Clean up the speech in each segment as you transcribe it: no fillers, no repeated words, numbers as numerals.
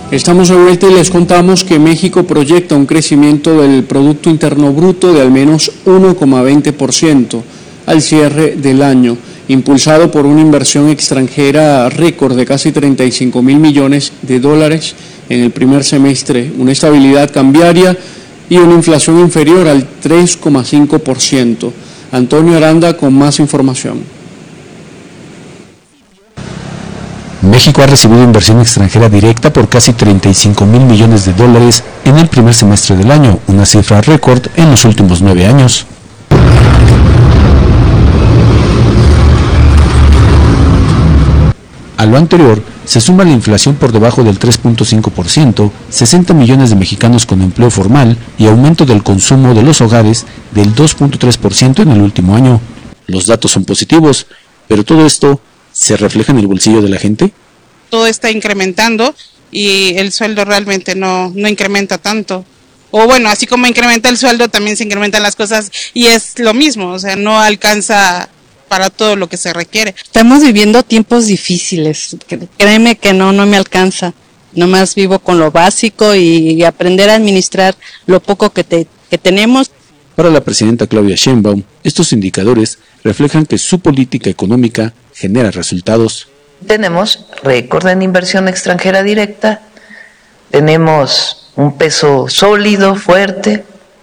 Estamos de vuelta y les contamos que México proyecta un crecimiento del Producto Interno Bruto de al menos 1,20% al cierre del año, impulsado por una inversión extranjera récord de casi 35,000 millones de dólares en el primer semestre, una estabilidad cambiaria y una inflación inferior al 3,5%. Antonio Aranda con más información. México ha recibido inversión extranjera directa por casi 35,000 millones de dólares en el primer semestre del año, una cifra récord en los últimos 9 años. A lo anterior, se suma la inflación por debajo del 3,5%, 60 millones de mexicanos con empleo formal y aumento del consumo de los hogares del 2,3% en el último año. Los datos son positivos, pero todo esto ¿se refleja en el bolsillo de la gente? Todo está incrementando y el sueldo realmente no incrementa tanto. O bueno, así como incrementa el sueldo, también se incrementan las cosas y es lo mismo, o sea, no alcanza para todo lo que se requiere. Estamos viviendo tiempos difíciles, créeme que no me alcanza. Nomás vivo con lo básico y aprender a administrar lo poco que tenemos. Para la presidenta Claudia Sheinbaum, estos indicadores reflejan que su política económica genera resultados. Tenemos récord en inversión extranjera directa, tenemos un peso sólido, fuerte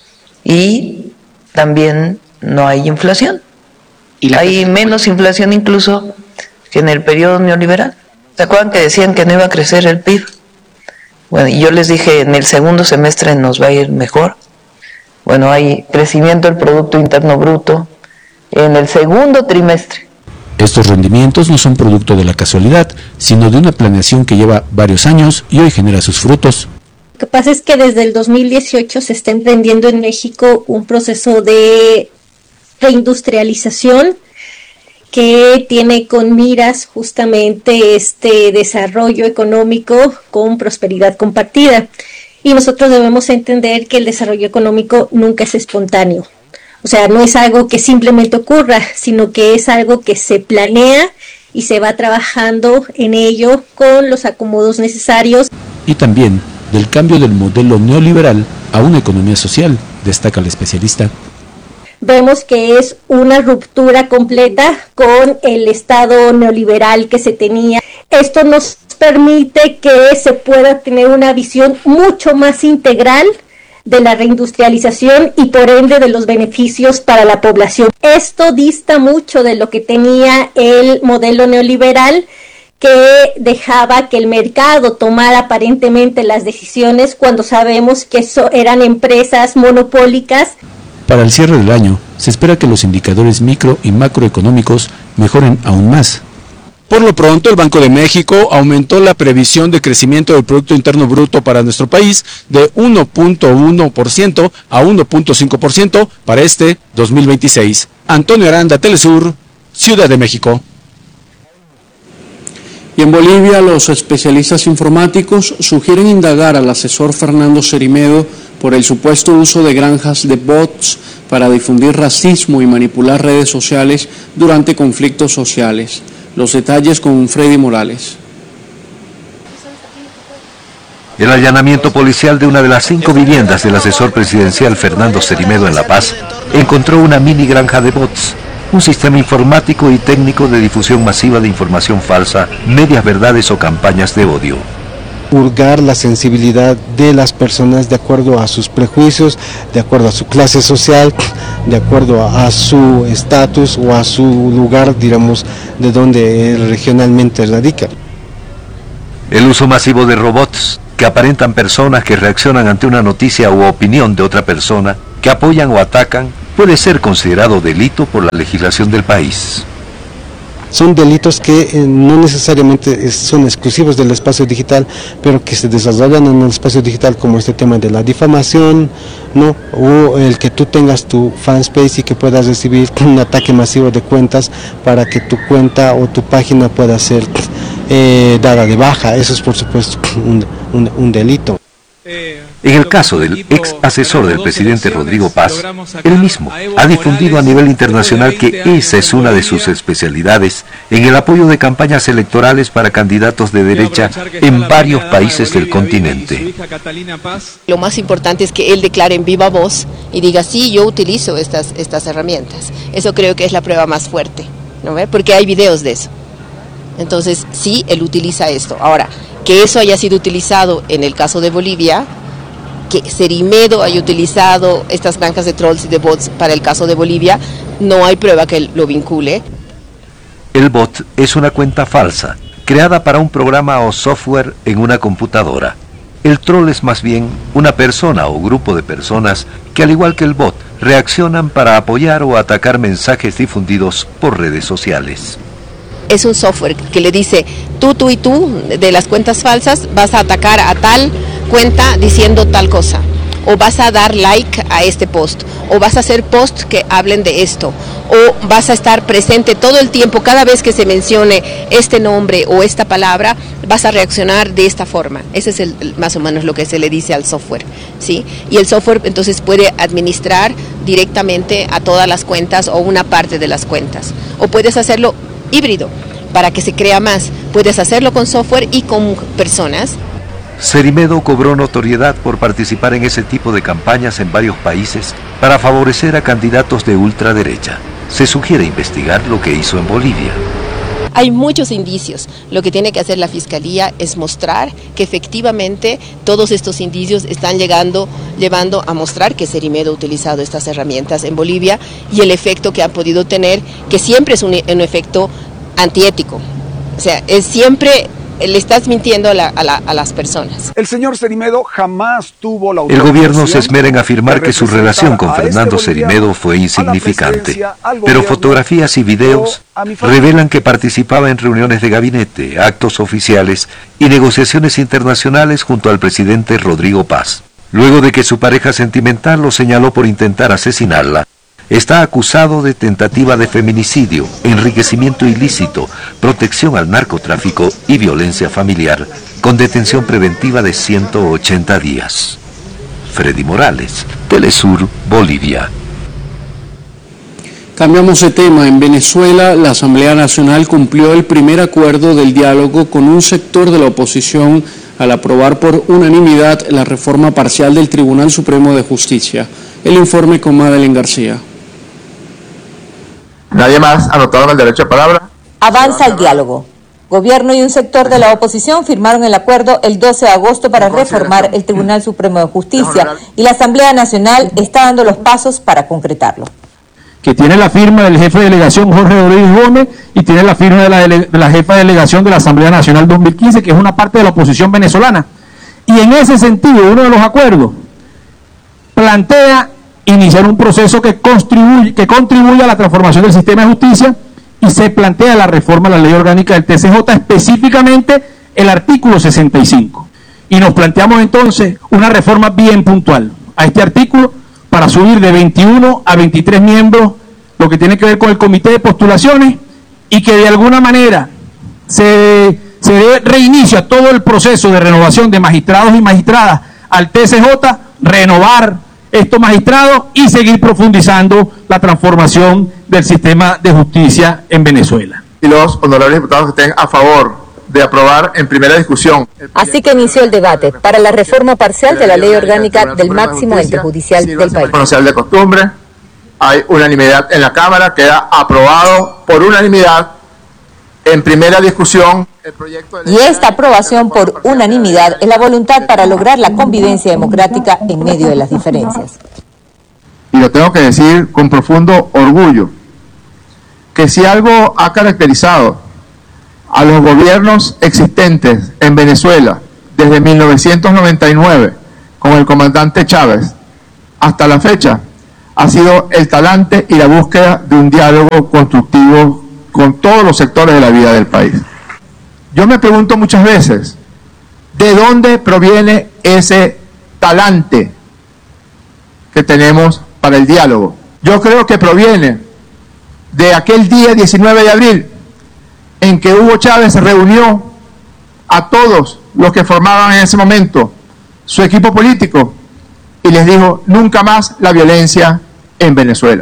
y también no hay inflación. Hay menos inflación incluso que en el periodo neoliberal. ¿Se acuerdan que decían que no iba a crecer el PIB? Bueno, y yo les dije, en el segundo semestre nos va a ir mejor. Bueno, hay crecimiento del Producto Interno Bruto en el segundo trimestre. Estos rendimientos no son producto de la casualidad, sino de una planeación que lleva varios años y hoy genera sus frutos. Lo que pasa es que desde el 2018 se está emprendiendo en México un proceso de reindustrialización que tiene con miras justamente este desarrollo económico con prosperidad compartida. Y nosotros debemos entender que el desarrollo económico nunca es espontáneo. O sea, no es algo que simplemente ocurra, sino que es algo que se planea y se va trabajando en ello con los acomodos necesarios. Y también del cambio del modelo neoliberal a una economía social, destaca el especialista. Vemos que es una ruptura completa con el Estado neoliberal que se tenía. Esto nos permite que se pueda tener una visión mucho más integral de la reindustrialización y por ende de los beneficios para la población. Esto dista mucho de lo que tenía el modelo neoliberal, que dejaba que el mercado tomara aparentemente las decisiones cuando sabemos que eran empresas monopólicas. Para el cierre del año, se espera que los indicadores micro y macroeconómicos mejoren aún más. Por lo pronto, el Banco de México aumentó la previsión de crecimiento del Producto Interno Bruto para nuestro país de 1,1% a 1,5% para este 2026. Antonio Aranda, Telesur, Ciudad de México. Y en Bolivia, los especialistas informáticos sugieren indagar al asesor Fernando Cerimedo por el supuesto uso de granjas de bots para difundir racismo y manipular redes sociales durante conflictos sociales. Los detalles con Freddy Morales. El allanamiento policial de una de las 5 viviendas del asesor presidencial Fernando Cerimedo en La Paz encontró una mini granja de bots, un sistema informático y técnico de difusión masiva de información falsa, medias verdades o campañas de odio. Hurgar la sensibilidad de las personas de acuerdo a sus prejuicios, de acuerdo a su clase social, de acuerdo a su estatus o a su lugar, digamos, de donde regionalmente radica. El uso masivo de robots que aparentan personas que reaccionan ante una noticia u opinión de otra persona, que apoyan o atacan, puede ser considerado delito por la legislación del país. Son delitos que no necesariamente son exclusivos del espacio digital, pero que se desarrollan en el espacio digital, como este tema de la difamación, ¿no? O el que tú tengas tu fanspace y que puedas recibir un ataque masivo de cuentas para que tu cuenta o tu página pueda ser dada de baja. Eso es por supuesto un delito. En el caso del ex asesor del presidente Rodrigo Paz, él mismo ha difundido a nivel internacional que esa es una de sus especialidades en el apoyo de campañas electorales para candidatos de derecha en varios países del continente. Lo más importante es que él declare en viva voz y diga, sí, yo utilizo estas herramientas. Eso creo que es la prueba más fuerte, ¿no ve? Porque hay videos de eso. Entonces, sí, él utiliza esto. Ahora, que eso haya sido utilizado en el caso de Bolivia, que Cerimedo haya utilizado estas granjas de trolls y de bots para el caso de Bolivia, no hay prueba que lo vincule. El bot es una cuenta falsa, creada para un programa o software en una computadora. El troll es más bien una persona o grupo de personas que, al igual que el bot, reaccionan para apoyar o atacar mensajes difundidos por redes sociales. Es un software que le dice, tú y tú, de las cuentas falsas, vas a atacar a tal cuenta diciendo tal cosa, o vas a dar like a este post, o vas a hacer posts que hablen de esto, o vas a estar presente todo el tiempo, cada vez que se mencione este nombre o esta palabra, vas a reaccionar de esta forma. Ese es más o menos lo que se le dice al software, ¿sí? Y el software entonces puede administrar directamente a todas las cuentas o una parte de las cuentas, o puedes hacerlo híbrido, para que se crea más. Puedes hacerlo con software y con personas. Cerimedo cobró notoriedad por participar en ese tipo de campañas en varios países para favorecer a candidatos de ultraderecha. Se sugiere investigar lo que hizo en Bolivia. Hay muchos indicios. Lo que tiene que hacer la Fiscalía es mostrar que efectivamente todos estos indicios están llevando a mostrar que Cerimedo ha utilizado estas herramientas en Bolivia y el efecto que ha podido tener, que siempre es un efecto antiético. O sea, es siempre le estás mintiendo a las personas. El señor Cerimedo jamás tuvo la El gobierno se esmera en afirmar que su relación con Fernando Cerimedo fue insignificante, pero fotografías y videos revelan que participaba en reuniones de gabinete, actos oficiales y negociaciones internacionales junto al presidente Rodrigo Paz. Luego de que su pareja sentimental lo señaló por intentar asesinarla, está acusado de tentativa de feminicidio, enriquecimiento ilícito, protección al narcotráfico y violencia familiar, con detención preventiva de 180 días. Freddy Morales, Telesur, Bolivia. Cambiamos de tema. En Venezuela, la Asamblea Nacional cumplió el primer acuerdo del diálogo con un sector de la oposición al aprobar por unanimidad la reforma parcial del Tribunal Supremo de Justicia. El informe con Madeleine García. ¿Nadie más anotaron el derecho de palabra? Avanza el diálogo. Gobierno y un sector de la oposición firmaron el acuerdo el 12 de agosto para reformar el Tribunal Supremo de Justicia y la Asamblea Nacional está dando los pasos para concretarlo. Que tiene la firma del jefe de delegación Jorge Rodríguez Gómez y tiene la firma de la jefa de delegación de la Asamblea Nacional 2015, que es una parte de la oposición venezolana. Y en ese sentido, uno de los acuerdos plantea iniciar un proceso que contribuya a la transformación del sistema de justicia y se plantea la reforma a la ley orgánica del TCJ, específicamente el artículo 65. Y nos planteamos entonces una reforma bien puntual a este artículo para subir de 21 a 23 miembros, lo que tiene que ver con el comité de postulaciones, y que de alguna manera se dé reinicio a todo el proceso de renovación de magistrados y magistradas al TCJ, renovar estos magistrados y seguir profundizando la transformación del sistema de justicia en Venezuela. Y los honorables diputados que estén a favor de aprobar en primera discusión. Así que inició el debate para la reforma parcial de la ley orgánica del máximo ente judicial del país. Conocer de costumbre, hay unanimidad en la Cámara, queda aprobado por unanimidad en primera discusión. Y esta aprobación por unanimidad es la voluntad para lograr la convivencia democrática en medio de las diferencias. Y lo tengo que decir con profundo orgullo, que si algo ha caracterizado a los gobiernos existentes en Venezuela desde 1999, con el comandante Chávez, hasta la fecha, ha sido el talante y la búsqueda de un diálogo constructivo con todos los sectores de la vida del país. Yo me pregunto muchas veces, ¿de dónde proviene ese talante que tenemos para el diálogo? Yo creo que proviene de aquel día 19 de abril, en que Hugo Chávez reunió a todos los que formaban en ese momento su equipo político y les dijo: nunca más la violencia en Venezuela.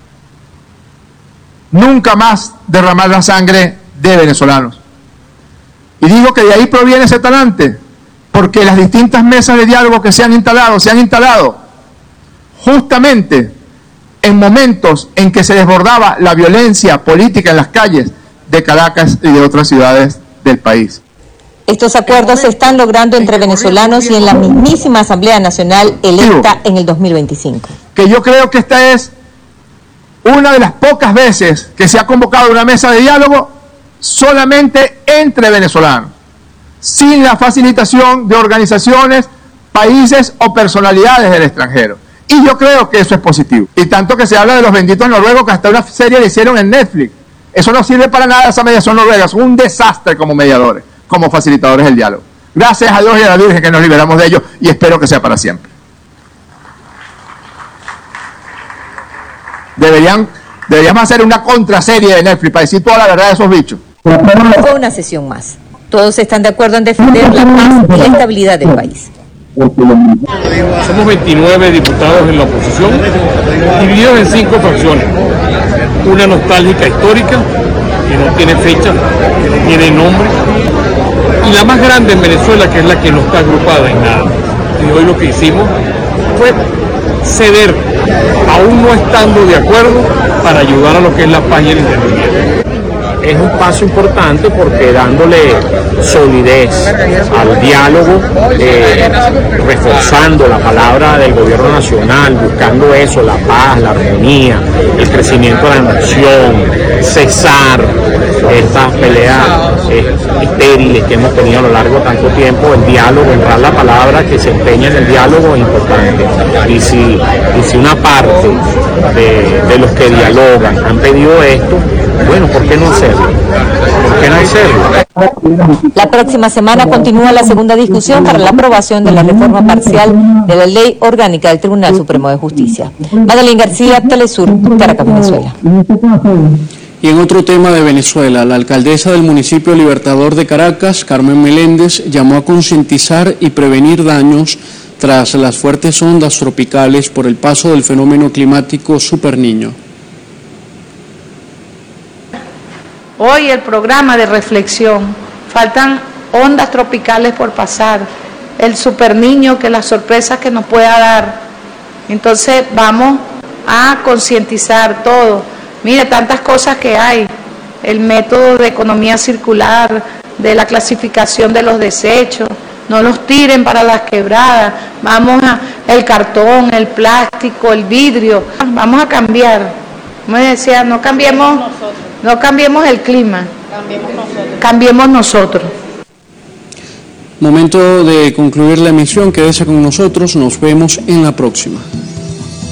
Nunca más derramar la sangre de venezolanos. Y digo que de ahí proviene ese talante, porque las distintas mesas de diálogo que se han instalado justamente en momentos en que se desbordaba la violencia política en las calles de Caracas y de otras ciudades del país. Estos acuerdos se están logrando entre venezolanos y en la mismísima Asamblea Nacional electa en el 2025. Que yo creo que esta es una de las pocas veces que se ha convocado una mesa de diálogo solamente entre venezolanos, sin la facilitación de organizaciones, países o personalidades del extranjero. Y yo creo que eso es positivo. Y tanto que se habla de los benditos noruegos, que hasta una serie le hicieron en Netflix. Eso no sirve para nada, esa mediación noruega. Es un desastre como mediadores, como facilitadores del diálogo. Gracias a Dios y a la Virgen que nos liberamos de ellos, y espero que sea para siempre. Deberíamos hacer una contraserie de Netflix para decir toda la verdad de esos bichos. Fue una sesión más. Todos están de acuerdo en defender la paz y la estabilidad del país. Somos 29 diputados en la oposición, divididos en 5 fracciones. Una nostálgica histórica, que no tiene fecha, que no tiene nombre, y la más grande en Venezuela, que es la que no está agrupada en nada. Y hoy lo que hicimos fue ceder, aún no estando de acuerdo, para ayudar a lo que es la paz y el entendimiento. Es un paso importante porque dándole solidez al diálogo, reforzando la palabra del gobierno nacional, buscando eso, la paz, la armonía, el crecimiento de la nación, cesar estas peleas estériles que hemos tenido a lo largo de tanto tiempo. El diálogo, honrar la palabra que se empeña en el diálogo es importante. Y si una parte de los que dialogan han pedido esto, bueno, ¿por qué no hacerlo? ¿Por qué no hacerlo? La próxima semana continúa la segunda discusión para la aprobación de la reforma parcial de la Ley Orgánica del Tribunal Supremo de Justicia. Madeline García, Telesur, Caracas, Venezuela. Y en otro tema de Venezuela, la alcaldesa del municipio Libertador de Caracas, Carmen Meléndez, llamó a concientizar y prevenir daños tras las fuertes ondas tropicales por el paso del fenómeno climático Super Niño. Hoy el programa de reflexión, faltan ondas tropicales por pasar, el Super Niño, que las sorpresas que nos pueda dar. Entonces vamos a concientizar todo. Mire, tantas cosas que hay, el método de economía circular, de la clasificación de los desechos, no los tiren para las quebradas, vamos a el cartón, el plástico, el vidrio, vamos a cambiar. Como decía, no cambiemos el clima, cambiemos nosotros. Momento de concluir la emisión, quédese con nosotros, nos vemos en la próxima.